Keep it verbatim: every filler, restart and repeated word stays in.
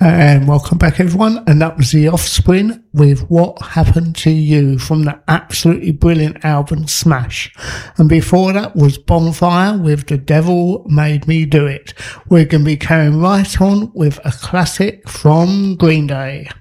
And welcome back, everyone. And that was The Offspring with What Happened to You from the absolutely brilliant album Smash. And before that was Bonfire with The Devil Made Me Do It. We're going to be carrying right on with a classic from Green Day.